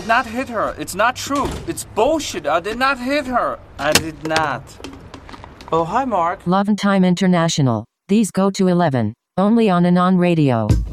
did not hit her. It's not true. It's bullshit. I did not hit her. I did not. Oh, hi, Mark. Love and Time International. These go to 11. Only on Anon Radio.